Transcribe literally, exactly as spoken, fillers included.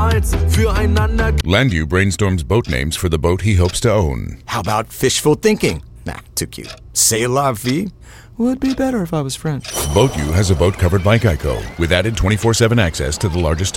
niemals füreinander. Landu brainstorms boat names for the boat he hopes to own. How about fishful thinking? Nah, too cute. C'est la vie? Would be better if I was French. BoatU has a boat covered by Geico with added twenty-four seven access to the largest